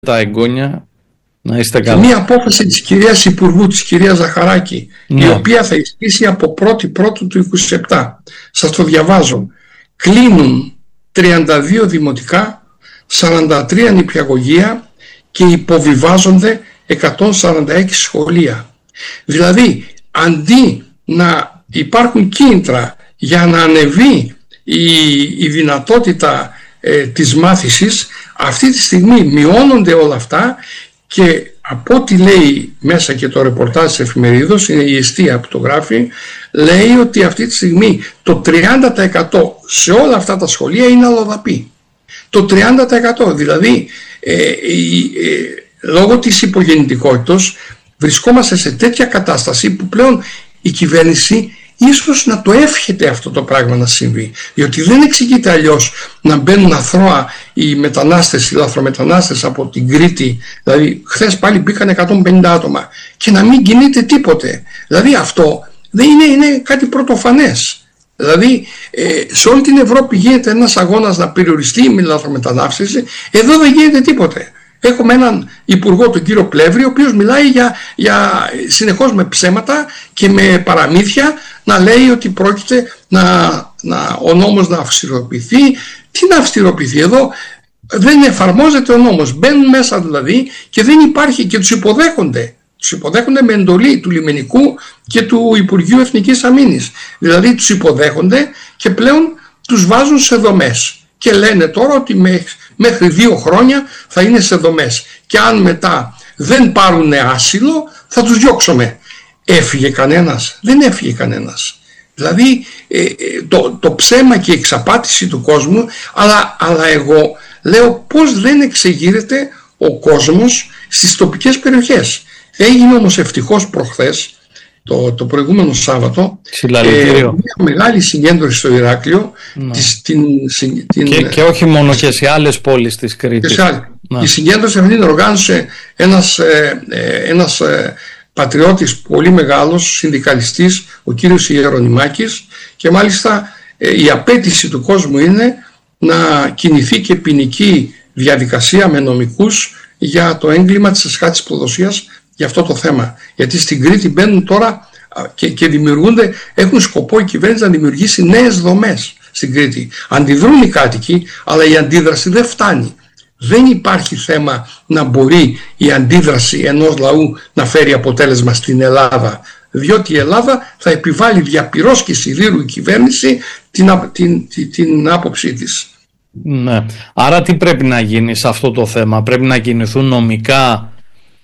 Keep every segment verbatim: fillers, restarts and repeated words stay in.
τα εγγόνια. Να είστε καλά. Μία απόφαση της κυρίας Υπουργού, της κυρίας Ζαχαράκη, ναι, η οποία θα ισχύσει από πρώτη πρώτη του είκοσι επτά. Σας το διαβάζω. Κλείνουν τριάντα δύο δημοτικά, σαράντα τρία νηπιαγωγεία και υποβιβάζονται εκατόν σαράντα έξι σχολεία. Δηλαδή, αντί να υπάρχουν κίνητρα για να ανεβεί η, η δυνατότητα ε, της μάθησης, αυτή τη στιγμή μειώνονται όλα αυτά. Και από ό,τι λέει μέσα και το ρεπορτάζ της εφημερίδος, είναι η Εστία που το γράφει, λέει ότι αυτή τη στιγμή το τριάντα τοις εκατό σε όλα αυτά τα σχολεία είναι αλλοδαπή. Το τριάντα τοις εκατό δηλαδή ε, ε, ε, λόγω της υπογεννητικότητας βρισκόμαστε σε τέτοια κατάσταση που πλέον η κυβέρνηση ίσως να το εύχεται αυτό το πράγμα να συμβεί, διότι δεν εξηγείται αλλιώς να μπαίνουν αθρώα οι μετανάστες, οι λαθρομετανάστες από την Κρήτη. Δηλαδή χθες πάλι μπήκαν εκατόν πενήντα άτομα και να μην κινείται τίποτε. Δηλαδή αυτό δεν είναι, είναι κάτι πρωτοφανές. Δηλαδή ε, σε όλη την Ευρώπη γίνεται ένας αγώνας να περιοριστεί η λαθρομετανάστευση, εδώ δεν γίνεται τίποτε. Έχουμε έναν υπουργό, τον κύριο Πλεύρη, ο οποίος μιλάει για, για συνεχώς με ψέματα και με παραμύθια, να λέει ότι πρόκειται να, να, ο νόμος να αυστηροποιηθεί. Τι να αυστηροποιηθεί εδώ? Δεν εφαρμόζεται ο νόμος. Μπαίνουν μέσα δηλαδή και δεν υπάρχει, και τους υποδέχονται. Τους υποδέχονται με εντολή του Λιμενικού και του Υπουργείου Εθνικής Αμήνης. Δηλαδή τους υποδέχονται και πλέον τους βάζουν σε δομές. Και λένε τώρα ότι μέχρι δύο χρόνια θα είναι σε δομές. Και αν μετά δεν πάρουν άσυλο θα τους διώξουμε. Έφυγε κανένας? Δεν έφυγε κανένας. Δηλαδή ε, το, το ψέμα και η εξαπάτηση του κόσμου, αλλά, αλλά εγώ λέω πώς δεν εξεγείρεται ο κόσμος στις τοπικές περιοχές. Έγινε όμως ευτυχώς προχθές, το, το προηγούμενο Σάββατο, ε, μια μεγάλη συγκέντρωση στο Ηράκλειο. Ναι. Της, την, την, και, και όχι μόνο και σε άλλες πόλεις της Κρήτης. Ναι. Η συγκέντρωση αυτή την οργάνωσε ένας, ε, ε, ένας ε, πατριώτης πολύ μεγάλος, συνδικαλιστής, ο κύριος Ιερονυμάκης, και μάλιστα ε, η απέτηση του κόσμου είναι να κινηθεί και ποινική διαδικασία με νομικούς για το έγκλημα της εσχάτης προδοσίας για αυτό το θέμα. Γιατί στην Κρήτη μπαίνουν τώρα και, και δημιουργούνται, έχουν σκοπό η κυβέρνηση να δημιουργήσει νέες δομές στην Κρήτη. Αντιδρούν οι κάτοικοι, αλλά η αντίδραση δεν φτάνει. Δεν υπάρχει θέμα να μπορεί η αντίδραση ενός λαού να φέρει αποτέλεσμα στην Ελλάδα, διότι η Ελλάδα θα επιβάλλει διαπυρός και σιδήρου η κυβέρνηση την, την, την, την άποψή της. Ναι. Άρα τι πρέπει να γίνει σε αυτό το θέμα? Πρέπει να κινηθούν νομικά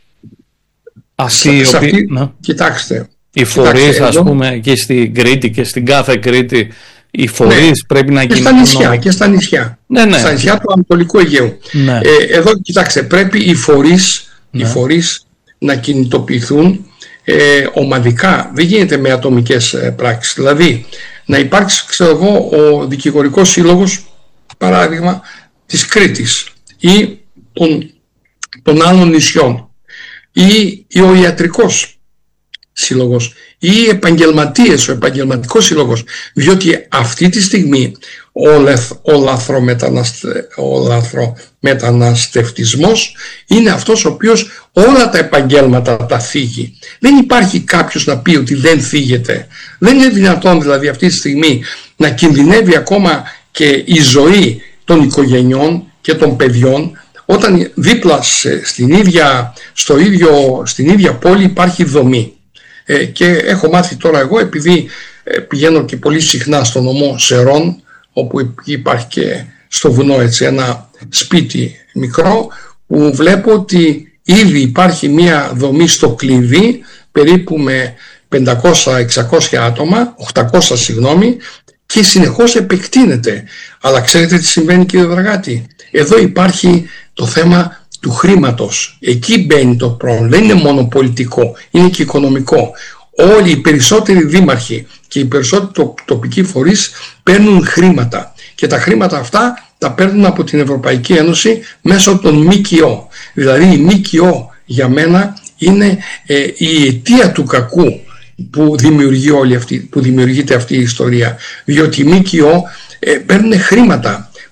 αυτοί οι οποίοι... Ναι. Κοιτάξτε. Οι φορείς, ας πούμε, και στην Κρήτη και στην κάθε Κρήτη, οι φορείς, ναι, πρέπει να κινηθούν. Και στα νησιά, και στα νησιά. Ναι, ναι. Στα νησιά του Ανατολικού Αιγαίου. Ναι. Ε, εδώ, κοιτάξτε, πρέπει οι φορείς, ναι, οι φορείς να κινητοποιηθούν ε, ομαδικά. Δεν γίνεται με ατομικές ε, πράξεις. Δηλαδή, να υπάρξει, ξέρω εγώ, ο δικηγορικός σύλλογος, παράδειγμα, της Κρήτης ή των, των άλλων νησιών, ή, ή ο ιατρικός σύλλογος, ή οι επαγγελματίες, ο επαγγελματικός σύλλογος, διότι αυτή τη στιγμή ο, λεθ, ο, λαθρομεταναστε, ο λαθρομεταναστευτισμός είναι αυτός ο οποίος όλα τα επαγγέλματα τα θίγει. Δεν υπάρχει κάποιος να πει ότι δεν θίγεται. Δεν είναι δυνατόν δηλαδή αυτή τη στιγμή να κινδυνεύει ακόμα και η ζωή των οικογενειών και των παιδιών, όταν δίπλα στην ίδια, στο ίδιο, στην ίδια πόλη υπάρχει δομή. Ε, και έχω μάθει τώρα εγώ, επειδή ε, πηγαίνω και πολύ συχνά στο νομό Σερών, όπου υπάρχει και στο βουνό έτσι ένα σπίτι μικρό, που βλέπω ότι ήδη υπάρχει μια δομή στο κλειδί, περίπου με πεντακόσια εξακόσια άτομα, οκτακόσια συγγνώμη, και συνεχώς επεκτείνεται. Αλλά ξέρετε τι συμβαίνει, κύριε Δραγάτη? Εδώ υπάρχει το θέμα του χρήματος. Εκεί μπαίνει το πρόβλημα. Δεν είναι μόνο πολιτικό, είναι και οικονομικό. Όλοι οι περισσότεροι δήμαρχοι και οι περισσότεροι τοπικοί φορείς παίρνουν χρήματα, και τα χρήματα αυτά τα παίρνουν από την Ευρωπαϊκή Ένωση μέσω των ΜΚΟ. Δηλαδή η ΜΚΟ για μένα είναι ε, η αιτία του κακού που, δημιουργεί όλη αυτή, που δημιουργείται αυτή η ιστορία, διότι οι ΜΚΟ ε, παίρνουν χρήματα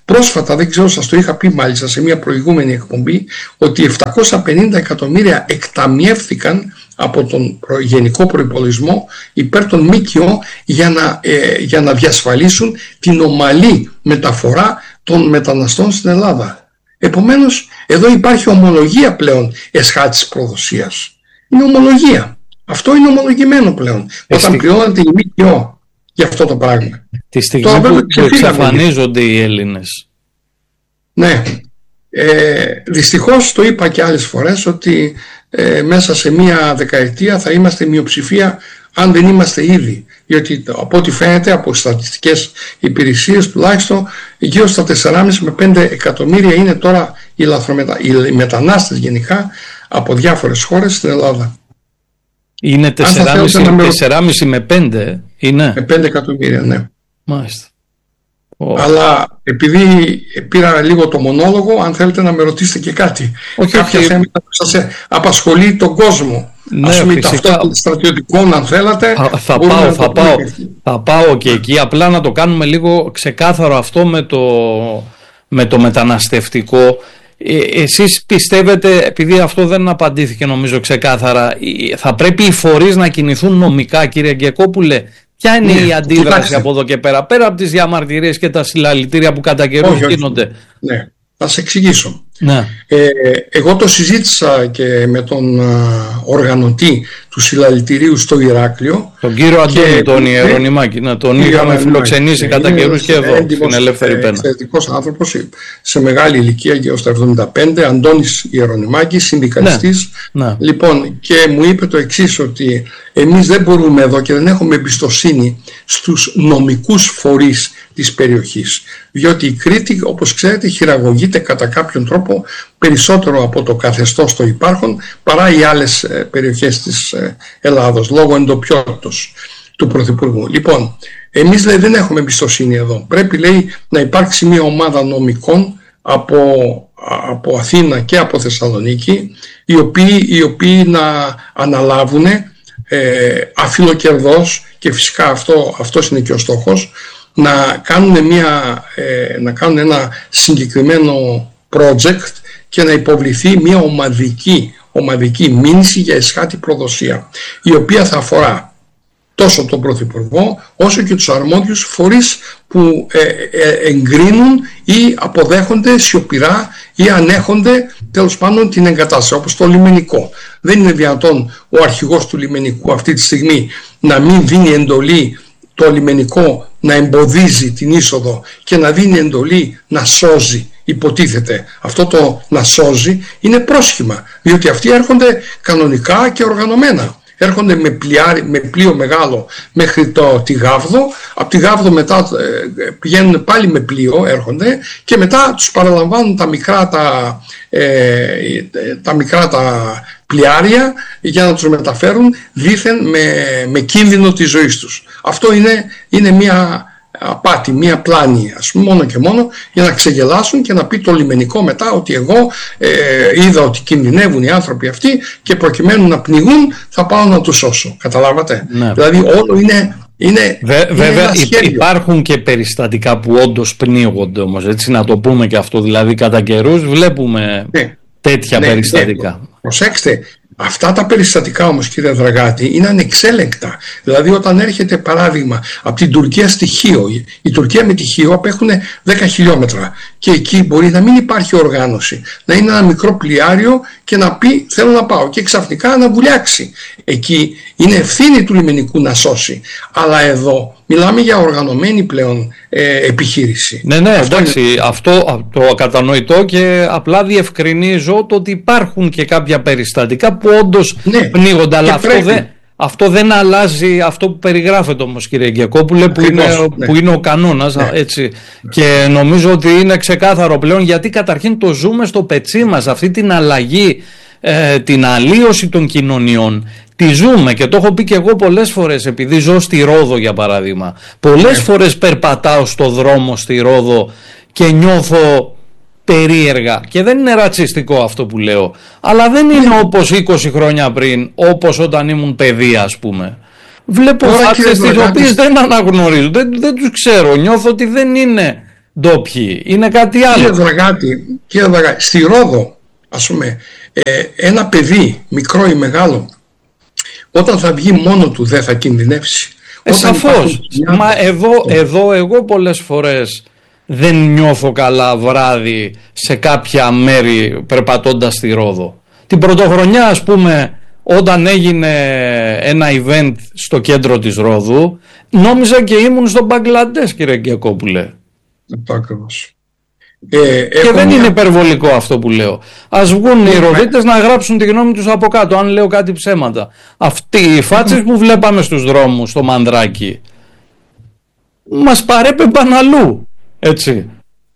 Πρόσφατα, δεν ξέρω, σας το είχα πει μάλιστα σε μια προηγούμενη εκπομπή, ότι επτακόσια πενήντα εκατομμύρια εκταμιεύθηκαν από τον γενικό προϋπολογισμό υπέρ των ΜΚΟ για να, ε, για να διασφαλίσουν την ομαλή μεταφορά των μεταναστών στην Ελλάδα. Επομένως, εδώ υπάρχει ομολογία πλέον εσχάτης προδοσίας. Είναι ομολογία. Αυτό είναι ομολογημένο πλέον. Εστι... Όταν πληρώνεται η ΜΚΟ για αυτό το πράγμα. Τη στιγμή Τώρα, που, που εξαφανίζονται οι Έλληνες. Ναι. Ε, δυστυχώς το είπα και άλλες φορές ότι ε, μέσα σε μία δεκαετία θα είμαστε μειοψηφία, αν δεν είμαστε ήδη. Γιατί από ό,τι φαίνεται από στατιστικές υπηρεσίες τουλάχιστον γύρω στα τέσσερα κόμμα πέντε με πέντε εκατομμύρια είναι τώρα οι, λαθρομετα... οι μετανάστες γενικά από διάφορες χώρες στην Ελλάδα. Είναι τέσσερα κόμμα πέντε με πέντε είναι. Με πέντε εκατομμύρια, ναι. Μάλιστα. Oh. Αλλά επειδή πήρα λίγο το μονόλογο, αν θέλετε να με ρωτήσετε και κάτι. Όχι, κάποια όχι. θέματα που σας απασχολεί τον κόσμο. Ναι, ας πούμε ταυτότητα στρατιωτικών, αν θέλετε. Α, θα, πάω, θα, πάω, θα πάω και εκεί. Απλά να το κάνουμε λίγο ξεκάθαρο αυτό με το, με το μεταναστευτικό. Ε, εσείς πιστεύετε, επειδή αυτό δεν απαντήθηκε νομίζω ξεκάθαρα, θα πρέπει οι φορείς να κινηθούν νομικά, κύριε Γκεκόπουλε? Ποια είναι ναι, η αντίδραση κοιτάξτε. από εδώ και πέρα, πέρα από τις διαμαρτυρίες και τα συλλαλητήρια που κατά καιρούς γίνονται? Ναι, θα σε εξηγήσω. Ναι. Ε, εγώ το συζήτησα και με τον α, οργανωτή του συλλαλητηρίου στο Ηράκλειο. Τον κύριο Αντώνη, τον Ιερονιμάκη. Να τον είχαμε φιλοξενήσει κατά καιρούς και εδώ στην Ελεύθερη Πένα. Εξαιρετικός άνθρωπος, σε μεγάλη ηλικία, γύρω στα εβδομήντα πέντε, Αντώνης Ιερονιμάκη, συνδικαλιστής. Ναι. Ναι. Λοιπόν, και μου είπε το εξής, ότι εμείς δεν μπορούμε εδώ και δεν έχουμε εμπιστοσύνη στους νομικούς φορείς της περιοχής, διότι η Κρήτη, όπως ξέρετε, χειραγωγείται κατά κάποιον τρόπο περισσότερο από το καθεστώς το υπάρχον παρά οι άλλες ε, περιοχές της ε, Ελλάδος, λόγω εντοπιότητος του Πρωθυπουργού. Λοιπόν, εμείς λέει, δεν έχουμε εμπιστοσύνη εδώ. Πρέπει, λέει, να υπάρξει μια ομάδα νομικών από, από Αθήνα και από Θεσσαλονίκη, οι οποίοι, οι οποίοι να αναλάβουν ε, αφιλοκερδώς, και φυσικά αυτό, αυτός είναι και ο στόχος, να κάνουν, μια, ε, να κάνουν ένα συγκεκριμένο project και να υποβληθεί μια ομαδική, ομαδική μήνυση για εσχάτη προδοσία, η οποία θα αφορά τόσο τον Πρωθυπουργό όσο και τους αρμόδιους φορείς που ε, ε, εγκρίνουν ή αποδέχονται σιωπηρά ή ανέχονται τέλος πάντων την εγκατάσταση, όπως το λιμενικό. Δεν είναι δυνατόν ο αρχηγός του λιμενικού αυτή τη στιγμή να μην δίνει εντολή το λιμενικό να εμποδίζει την είσοδο και να δίνει εντολή να σώζει, υποτίθεται. Αυτό το να σώζει είναι πρόσχημα, διότι αυτοί έρχονται κανονικά και οργανωμένα. Έρχονται με, πλοιάρι, με πλοίο μεγάλο μέχρι το, τη Γάβδο, από τη Γάβδο μετά ε, πηγαίνουν πάλι με πλοίο, έρχονται και μετά τους παραλαμβάνουν τα μικρά τα, ε, τα, μικρά τα πλοιάρια για να τους μεταφέρουν δήθεν με, με κίνδυνο της ζωής τους. Αυτό είναι, είναι μια απάτη, μία πλάνη, ας πούμε, μόνο και μόνο για να ξεγελάσουν και να πει το λιμενικό μετά ότι εγώ ε, είδα ότι κινδυνεύουν οι άνθρωποι αυτοί και προκειμένου να πνιγούν θα πάω να τους σώσω. Καταλάβατε? Ναι. Δηλαδή όλο είναι, είναι, Βε, είναι βέβαια υπάρχουν και περιστατικά που όντως πνίγονται όμως, έτσι να το πούμε και αυτό, δηλαδή κατά καιρούς βλέπουμε ναι. τέτοια ναι, περιστατικά. Ναι. Προσέξτε, αυτά τα περιστατικά όμως, κύριε Δραγάτη, είναι ανεξέλεγκτα. Δηλαδή όταν έρχεται παράδειγμα από την Τουρκία στη Χίο, η Τουρκία με τη Χίο απέχουν δέκα χιλιόμετρα και εκεί μπορεί να μην υπάρχει οργάνωση, να είναι ένα μικρό πλοιάριο και να πει θέλω να πάω και ξαφνικά να βουλιάξει. Εκεί είναι ευθύνη του λιμενικού να σώσει, αλλά εδώ μιλάμε για οργανωμένη πλέον ε, επιχείρηση. Ναι, ναι, αυτό εντάξει, είναι... αυτό το κατανοητό, και απλά διευκρινίζω το ότι υπάρχουν και κάποια περιστατικά που όντως ναι, πνίγονται, αλλά αυτό δεν, αυτό δεν αλλάζει αυτό που περιγράφεται όμως, κύριε Γκεκόπουλε, που, είναι, ναι. που είναι ο κανόνας, ναι. έτσι. Και νομίζω ότι είναι ξεκάθαρο πλέον, γιατί καταρχήν το ζούμε στο πετσί μας, αυτή την αλλαγή, ε, την αλλίωση των κοινωνιών. Τη ζούμε και το έχω πει και εγώ πολλές φορές, επειδή ζω στη Ρόδο για παράδειγμα. Πολλές yeah. φορές περπατάω στο δρόμο στη Ρόδο και νιώθω περίεργα, και δεν είναι ρατσιστικό αυτό που λέω, αλλά δεν είναι yeah. όπως είκοσι χρόνια πριν, όπως όταν ήμουν παιδί, ας πούμε. Βλέπω φάτσες τις οποίες δεν αναγνωρίζω, δεν, δεν τους ξέρω, νιώθω ότι δεν είναι ντόπιοι, είναι κάτι άλλο. Κύριε Δραγάτη, κύριε Δραγάτη, στη Ρόδο, ας πούμε, ε, ένα παιδί, μικρό ή μεγάλο, όταν θα βγει μόνο του δεν θα κινδυνεύσει? Ε, σαφώς. Μα εδώ, εδώ εγώ πολλές φορές δεν νιώθω καλά βράδυ σε κάποια μέρη περπατώντας στη Ρόδο. Την πρωτοχρονιά, ας πούμε, όταν έγινε ένα event στο κέντρο της Ρόδου, νόμιζα και ήμουν στο Μπαγκλαντές, κύριε Γκιακόπουλε. Ακριβώς. Ε, και δεν μια... είναι υπερβολικό αυτό που λέω. Ας βγουν οι Ροδίτες να γράψουν τη γνώμη τους από κάτω, αν λέω κάτι ψέματα. Αυτοί οι φάτσες που βλέπαμε στους δρόμους, στο Μανδράκι, μας παρέπεμπαν αλλού, έτσι.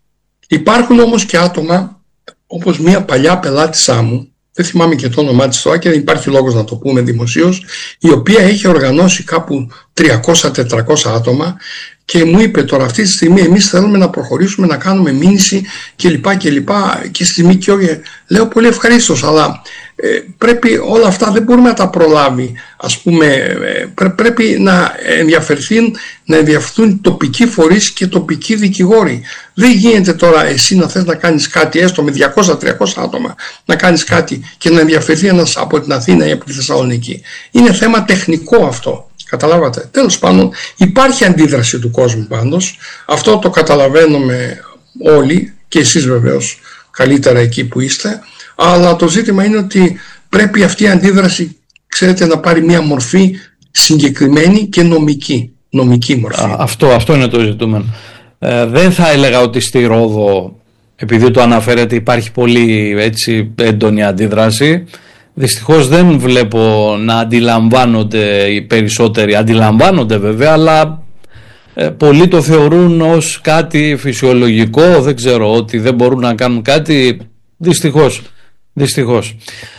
Υπάρχουν όμως και άτομα, όπως μια παλιά πελάτησά μου, δεν θυμάμαι και το όνομά της τώρα και δεν υπάρχει λόγος να το πούμε δημοσίως, η οποία έχει οργανώσει κάπου τριακόσια με τετρακόσια άτομα και μου είπε τώρα αυτή τη στιγμή εμείς θέλουμε να προχωρήσουμε, να κάνουμε μήνυση κλπ. Και, λοιπά, και στη ΜΚΟ. Λέω πολύ ευχαρίστως, αλλά ε, πρέπει όλα αυτά δεν μπορούμε να τα προλάβει. Ας πούμε, ε, πρέ, πρέπει να ενδιαφερθούν, να ενδιαφερθούν τοπικοί φορείς και τοπικοί δικηγόροι. Δεν γίνεται τώρα εσύ να θες να κάνεις κάτι έστω με διακόσια με τριακόσια άτομα, να κάνεις κάτι και να ενδιαφερθεί ένας από την Αθήνα ή από τη Θεσσαλονίκη. Είναι θέμα τεχνικό αυτό. Καταλάβατε. Τέλος πάντων, υπάρχει αντίδραση του κόσμου πάντως. Αυτό το καταλαβαίνουμε όλοι και εσείς βεβαίως καλύτερα εκεί που είστε. Αλλά το ζήτημα είναι ότι πρέπει αυτή η αντίδραση, ξέρετε, να πάρει μια μορφή συγκεκριμένη και νομική. Νομική μορφή. Α, αυτό, αυτό είναι το ζητούμενο. Ε, δεν θα έλεγα ότι στη Ρόδο, επειδή το αναφέρετε, υπάρχει πολύ έτσι έντονη αντίδραση. Δυστυχώς δεν βλέπω να αντιλαμβάνονται οι περισσότεροι. Αντιλαμβάνονται βέβαια, αλλά ε, πολλοί το θεωρούν ως κάτι φυσιολογικό. Δεν ξέρω, ότι δεν μπορούν να κάνουν κάτι. Δυστυχώς, δυστυχώς.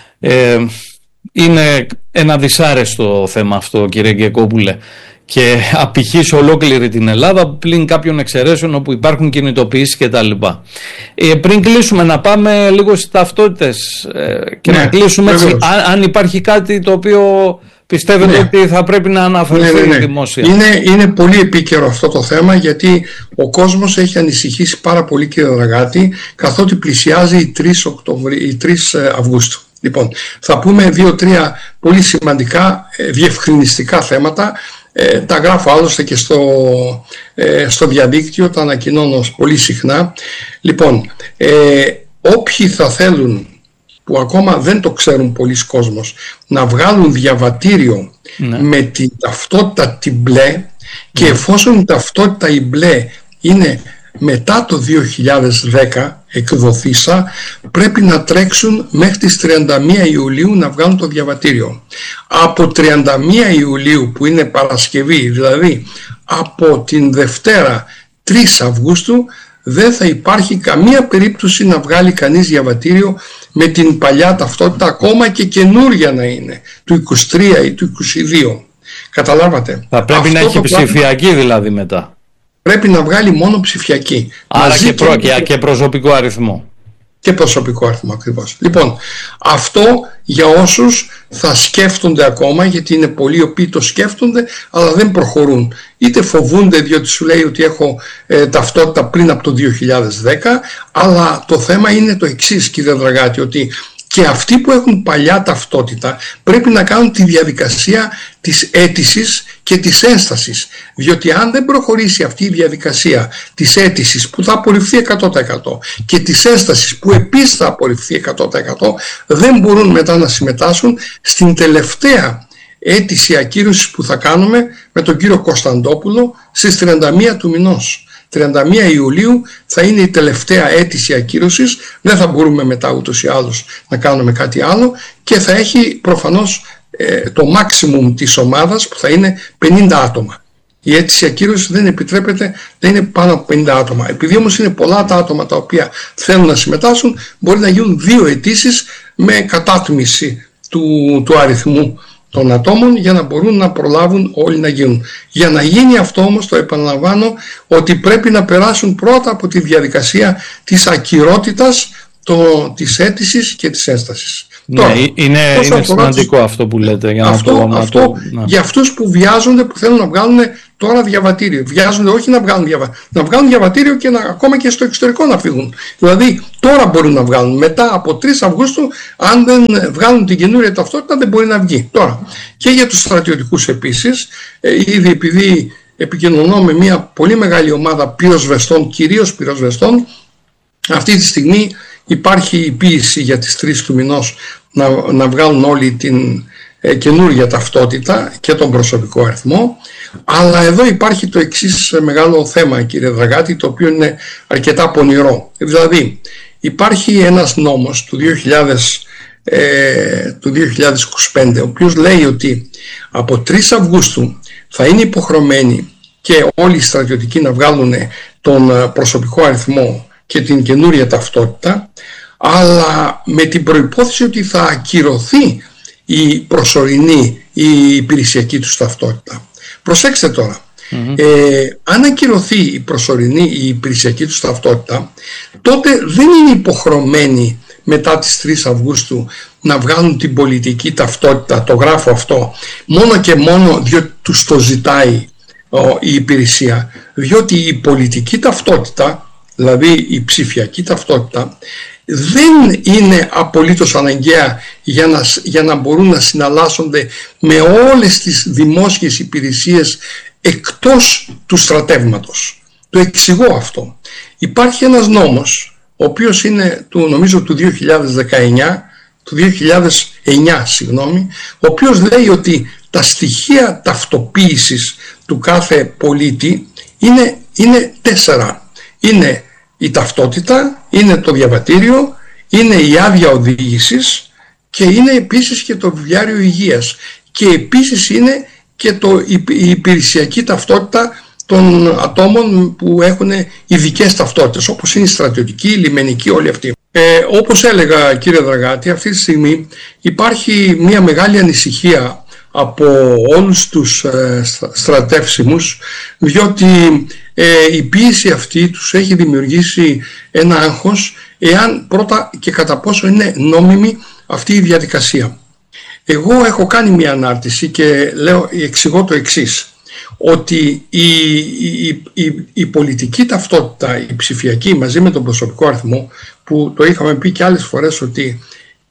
Ε, είναι ένα δυσάρεστο θέμα αυτό, κύριε Γκιακόπουλε, και απηχεί σε ολόκληρη την Ελλάδα πλην κάποιων εξαιρέσεων όπου υπάρχουν κινητοποιήσεις και τα λοιπά. Ε, πριν κλείσουμε, να πάμε λίγο στις ταυτότητες ε, και ναι, να κλείσουμε έτσι, αν, αν υπάρχει κάτι το οποίο πιστεύετε ναι. ότι θα πρέπει να αναφερθεί ναι, ναι, ναι. δημόσια. Είναι, είναι πολύ επίκαιρο αυτό το θέμα, γιατί ο κόσμος έχει ανησυχήσει πάρα πολύ, κύριε Δραγάτη, καθότι πλησιάζει η τρεις Οκτωβρίου, η τρεις Αυγούστου. Λοιπόν, θα πούμε δύο-τρία πολύ σημαντικά ε, διευκρινιστικά θέματα. Ε, τα γράφω άλλωστε και στο, ε, στο διαδίκτυο, τα ανακοινώνω πολύ συχνά. Λοιπόν, ε, όποιοι θα θέλουν, που ακόμα δεν το ξέρουν πολλοί κόσμος, να βγάλουν διαβατήριο ναι. με την ταυτότητα την μπλε και ναι. εφόσον η ταυτότητα η μπλε είναι μετά το δύο χιλιάδες δέκα εκδοθήσα, πρέπει να τρέξουν μέχρι τις τριάντα μία Ιουλίου να βγάλουν το διαβατήριο. Από τριάντα μία Ιουλίου, που είναι Παρασκευή, δηλαδή από την Δευτέρα τρεις Αυγούστου, δεν θα υπάρχει καμία περίπτωση να βγάλει κανείς διαβατήριο με την παλιά ταυτότητα, ακόμα και καινούρια να είναι, του είκοσι τρία ή του είκοσι δύο. Καταλάβατε. Θα πρέπει αυτό να έχει ψηφιακή πράγμα, δηλαδή μετά. Πρέπει να βγάλει μόνο ψηφιακή. Άρα και, προ, και, και προσωπικό αριθμό. Και προσωπικό αριθμό ακριβώς. Λοιπόν, αυτό για όσους θα σκέφτονται ακόμα, γιατί είναι πολλοί οι οποίοι το σκέφτονται αλλά δεν προχωρούν. Είτε φοβούνται διότι σου λέει ότι έχω ε, ταυτότητα πριν από το δύο χιλιάδες δέκα, αλλά το θέμα είναι το εξής, κύριε Δραγάτη, ότι και αυτοί που έχουν παλιά ταυτότητα πρέπει να κάνουν τη διαδικασία της αίτησης και της ένστασης. Διότι αν δεν προχωρήσει αυτή η διαδικασία της αίτησης, που θα απορριφθεί εκατό τοις εκατό, και της ένστασης, που επίσης θα απορριφθεί εκατό τοις εκατό, δεν μπορούν μετά να συμμετάσχουν στην τελευταία αίτηση ακύρωσης που θα κάνουμε με τον κύριο Κωνσταντόπουλο στις τριάντα μία του μηνός. τριάντα μία Ιουλίου θα είναι η τελευταία αίτηση ακύρωσης, δεν θα μπορούμε μετά ούτως ή άλλως να κάνουμε κάτι άλλο, και θα έχει προφανώς ε, το maximum της ομάδας, που θα είναι πενήντα άτομα. Η αίτηση ακύρωσης δεν επιτρέπεται να είναι πάνω από πενήντα άτομα. Επειδή όμως είναι πολλά τα άτομα τα οποία θέλουν να συμμετάσχουν, μπορεί να γίνουν δύο αιτήσεις με κατάτμιση του, του αριθμού των ατόμων, για να μπορούν να προλάβουν όλοι να γίνουν. Για να γίνει αυτό όμως, το επαναλαμβάνω, ότι πρέπει να περάσουν πρώτα από τη διαδικασία της ακυρότητας, το, της αίτησης και της ένστασης. Ναι, τώρα, είναι, είναι σημαντικό τους, αυτό που λέτε. Για, αυτό, να το, αυτό, να το, να. για αυτούς που βιάζονται, που θέλουν να βγάλουν τώρα διαβατήριο. Βιάζονται όχι να βγάλουν διαβατήριο, να βγάλουν διαβατήριο και να, ακόμα και στο εξωτερικό να φύγουν. Δηλαδή τώρα μπορούν να βγάλουν. Μετά από τρεις Αυγούστου, αν δεν βγάλουν την καινούρια ταυτότητα, δεν μπορεί να βγει. Τώρα και για τους στρατιωτικούς επίσης, ε, ήδη επειδή επικοινωνώ με μια πολύ μεγάλη ομάδα πυροσβεστών, κυρίως πυροσβεστών, αυτή τη στιγμή υπάρχει η πίεση για τις τρεις του μηνός να, να βγάλουν όλοι την ε, καινούργια ταυτότητα και τον προσωπικό αριθμό. Αλλά εδώ υπάρχει το εξής μεγάλο θέμα, κύριε Δραγάτη, το οποίο είναι αρκετά πονηρό. Δηλαδή υπάρχει ένας νόμος του δύο χιλιάδες, ε, του δύο χιλιάδες είκοσι πέντε, ο οποίος λέει ότι από τρεις Αυγούστου θα είναι υποχρεωμένοι και όλοι οι στρατιωτικοί να βγάλουν τον προσωπικό αριθμό και την καινούρια ταυτότητα, αλλά με την προϋπόθεση ότι θα ακυρωθεί η προσωρινή, η υπηρεσιακή τους ταυτότητα. Προσέξτε τώρα, mm-hmm. ε, αν ακυρωθεί η προσωρινή, η υπηρεσιακή τους ταυτότητα, τότε δεν είναι υποχρεωμένοι μετά τις τρεις Αυγούστου να βγάλουν την πολιτική ταυτότητα, το γράφω αυτό, μόνο και μόνο διότι τους το ζητάει ο, η υπηρεσία, διότι η πολιτική ταυτότητα, δηλαδή η ψηφιακή ταυτότητα, δεν είναι απολύτως αναγκαία για να, για να μπορούν να συναλλάσσονται με όλες τις δημόσιες υπηρεσίες εκτός του στρατεύματος. Το εξηγώ αυτό. Υπάρχει ένας νόμος, ο οποίος είναι του, νομίζω του δύο χιλιάδες δεκαεννιά, του δύο χιλιάδες εννιά, συγγνώμη, ο οποίος λέει ότι τα στοιχεία ταυτοποίησης του κάθε πολίτη είναι, είναι τέσσερα. Είναι η ταυτότητα, είναι το διαβατήριο, είναι η άδεια οδήγησης και είναι επίσης και το βιβλιάριο υγείας και επίσης είναι και το, η υπηρεσιακή ταυτότητα των ατόμων που έχουν ειδικές ταυτότητες, όπως είναι η στρατιωτική, η λιμενική, όλοι αυτοί. Ε, όπως έλεγα, κύριε Δραγάτη, αυτή τη στιγμή υπάρχει μια μεγάλη ανησυχία από όλους τους ε, στρατεύσιμους, διότι ε, η πίεση αυτή τους έχει δημιουργήσει ένα άγχος, εάν πρώτα και κατά πόσο είναι νόμιμη αυτή η διαδικασία. Εγώ έχω κάνει μια ανάρτηση και λέω, εξηγώ το εξής, ότι η, η, η, η πολιτική ταυτότητα, η ψηφιακή μαζί με τον προσωπικό αριθμό, που το είχαμε πει και άλλες φορές ότι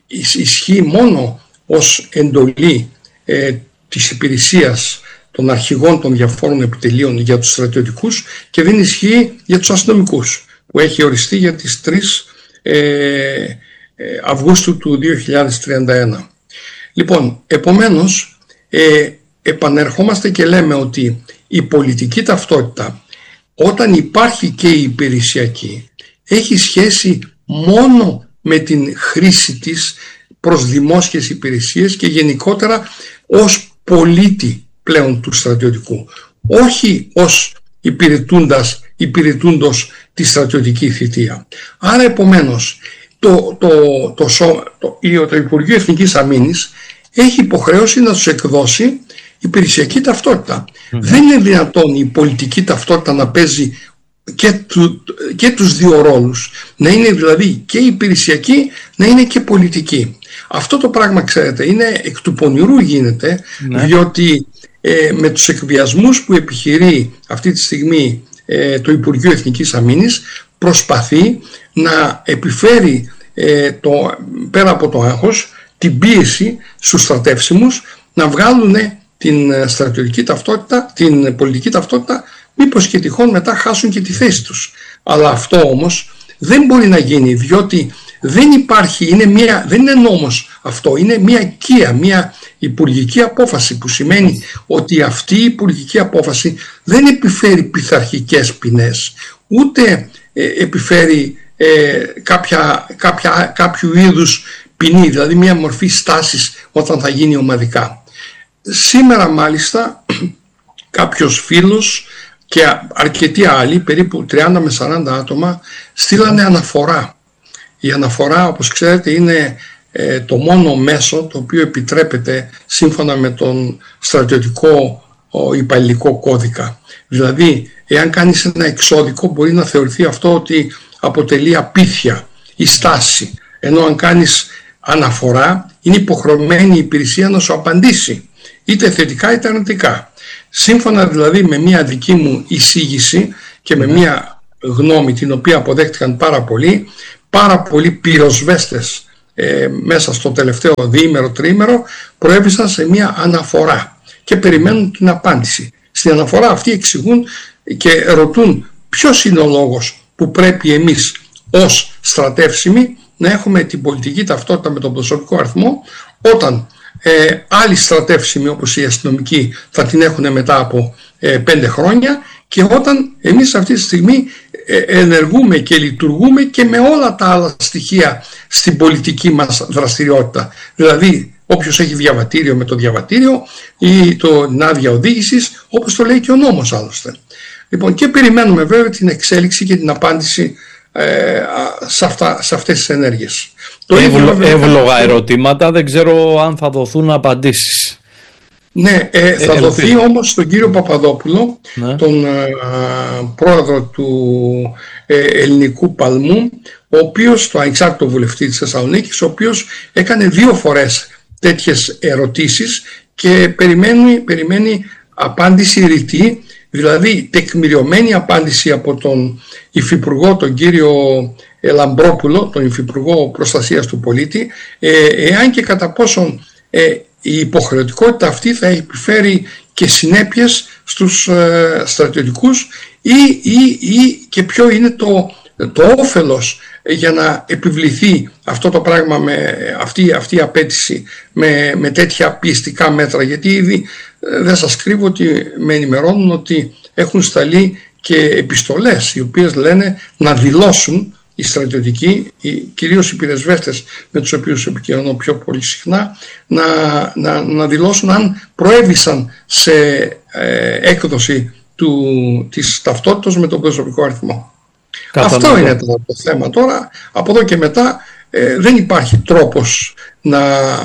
ισχύει μόνο ως εντολή ε, της υπηρεσίας των αρχηγών των διαφόρων επιτελείων για τους στρατιωτικούς και δεν ισχύει για τους αστυνομικούς, που έχει οριστεί για τις τρεις ε, ε, Αυγούστου του δύο χιλιάδες τριάντα ένα. Λοιπόν, επομένως ε, επανερχόμαστε και λέμε ότι η πολιτική ταυτότητα, όταν υπάρχει και η υπηρεσιακή, έχει σχέση μόνο με την χρήση της προς δημόσιες υπηρεσίες και γενικότερα ως πολίτη πλέον του στρατιωτικού, όχι ως υπηρετούντας, υπηρετούντος τη στρατιωτική θητεία. Άρα επομένως το, το, το, το, το, το Υπουργείο Εθνικής Αμήνης έχει υποχρέωση να τους εκδώσει υπηρεσιακή ταυτότητα. Mm-hmm. Δεν είναι δυνατόν η πολιτική ταυτότητα να παίζει και, του, και τους δύο ρόλους, να είναι δηλαδή και υπηρεσιακή, να είναι και πολιτική. Αυτό το πράγμα, ξέρετε, είναι εκ του πονηρού γίνεται, ναι. διότι ε, με τους εκβιασμούς που επιχειρεί αυτή τη στιγμή ε, το Υπουργείο Εθνικής Αμήνης, προσπαθεί να επιφέρει ε, το, πέρα από το άγχος, την πίεση στους στρατεύσιμους να βγάλουν την στρατιωτική ταυτότητα, την πολιτική ταυτότητα, μήπως και τυχόν μετά χάσουν και τη θέση τους. Αλλά αυτό όμως δεν μπορεί να γίνει, διότι δεν υπάρχει, είναι μια, δεν είναι νόμος αυτό, είναι μια κία, μια υπουργική απόφαση, που σημαίνει ότι αυτή η υπουργική απόφαση δεν επιφέρει πειθαρχικές ποινές, ούτε ε, επιφέρει ε, κάποια, κάποια, κάποιου είδους ποινή, δηλαδή μια μορφή στάσης όταν θα γίνει ομαδικά. Σήμερα μάλιστα κάποιος φίλος και αρκετοί άλλοι, περίπου τριάντα με σαράντα άτομα, στείλανε αναφορά. Η αναφορά, όπως ξέρετε, είναι ε, το μόνο μέσο το οποίο επιτρέπεται σύμφωνα με τον στρατιωτικό ο, υπαλληλικό κώδικα. Δηλαδή, εάν κάνεις ένα εξώδικο, μπορεί να θεωρηθεί αυτό ότι αποτελεί απίθεια ή στάση, ενώ αν κάνεις αναφορά είναι υποχρεωμένη η υπηρεσία να σου απαντήσει είτε θετικά είτε αρνητικά. σύμφωνα δηλαδή με μια δική μου εισήγηση και με μια γνώμη την οποία αποδέχτηκαν πάρα πολλοί, πάρα πολλοί πυροσβέστες ε, μέσα στο τελευταίο διήμερο, τριήμερο, προέβησαν σε μια αναφορά και περιμένουν την απάντηση. Στην αναφορά αυτή εξηγούν και ρωτούν ποιος είναι ο λόγος που πρέπει εμείς ως στρατεύσιμοι να έχουμε την πολιτική ταυτότητα με τον προσωπικό αριθμό, όταν ε, άλλοι στρατεύσιμοι όπως οι αστυνομικοί θα την έχουν μετά από ε, πέντε χρόνια, και όταν εμείς αυτή τη στιγμή ε, ενεργούμε και λειτουργούμε και με όλα τα άλλα στοιχεία στην πολιτική μας δραστηριότητα. Δηλαδή όποιος έχει διαβατήριο με το διαβατήριο ή την άδεια οδήγησης, όπως το λέει και ο νόμος άλλωστε. Λοιπόν, και περιμένουμε βέβαια την εξέλιξη και την απάντηση ε, σε, αυτά, σε αυτές τις ενέργειες. Εύλο, εύλογα ερωτήματα, δεν ξέρω αν θα δοθούν απαντήσεις. Ναι, ε, θα ε, δοθεί όμως στον κύριο Παπαδόπουλο, ναι. τον ε, πρόεδρο του ε, Ελληνικού Παλμού, ο οποίος, το ανεξάρτητο βουλευτή της Θεσσαλονίκης, ο οποίος έκανε δύο φορές τέτοιες ερωτήσεις και περιμένει, περιμένει απάντηση ρητή, δηλαδή τεκμηριωμένη απάντηση από τον Υφυπουργό, τον κύριο Λαμπρόπουλο, τον Υφυπουργό Προστασίας του Πολίτη, ε, εάν και κατά πόσον ε, η υποχρεωτικότητα αυτή θα επιφέρει και συνέπειες στους ε, στρατιωτικούς ή, ή, ή και ποιο είναι το, το όφελος για να επιβληθεί αυτό το πράγμα, με αυτή, αυτή η απέτηση με, με τέτοια πιεστικά μέτρα, γιατί ήδη ε, δεν σας κρύβω ότι με ενημερώνουν ότι έχουν σταλεί και επιστολές οι οποίες λένε να δηλώσουν οι στρατιωτικοί, οι, κυρίως οι πυροσβέστες με τους οποίους επικοινωνώ πιο πολύ συχνά, να, να, να δηλώσουν αν προέβησαν σε ε, έκδοση του, της ταυτότητας με τον προσωπικό αριθμό. Κατανοώ. Αυτό είναι το, το θέμα τώρα. Από εδώ και μετά ε, δεν υπάρχει τρόπος να,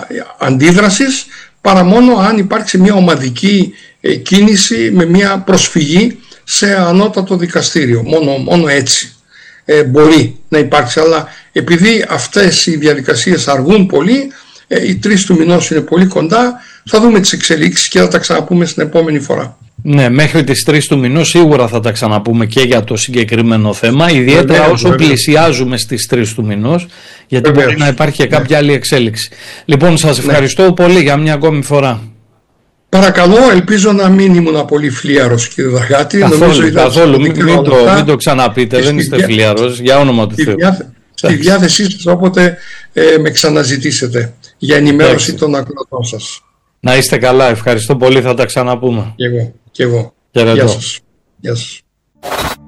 αντίδρασης παρά μόνο αν υπάρξει μια ομαδική ε, κίνηση με μια προσφυγή σε ανώτατο δικαστήριο. Μόνο, μόνο έτσι ε, μπορεί να υπάρξει. Αλλά επειδή αυτές οι διαδικασίες αργούν πολύ, ε, οι τρεις του μηνός είναι πολύ κοντά, θα δούμε τις εξελίξεις και θα τα ξαναπούμε στην επόμενη φορά. Ναι, μέχρι τις τρεις του μηνός σίγουρα θα τα ξαναπούμε και για το συγκεκριμένο θέμα, ιδιαίτερα βέβαια, όσο βέβαια. πλησιάζουμε στις τρεις του μηνός, γιατί βέβαια. μπορεί να υπάρχει και κάποια ναι. άλλη εξέλιξη. Λοιπόν, σας ευχαριστώ ναι. πολύ για μια ακόμη φορά. Παρακαλώ, ελπίζω να μην ήμουν πολύ φλίαρος, κύριε Δαργάτη. Καθόλου, καθόλου μην, μην, το, μην το ξαναπείτε, δεν είστε διά... φλίαρος, για όνομα του Θεού. Διάθε... Στη διάθεσή σας όποτε ε, με ξαναζητήσετε για ενημέρωση Άξι. των ακροατών σας. Να είστε καλά, ευχαριστώ πολύ, θα τα ξαναπούμε. Και εγώ, και εγώ. Γεια σας. Γεια σας.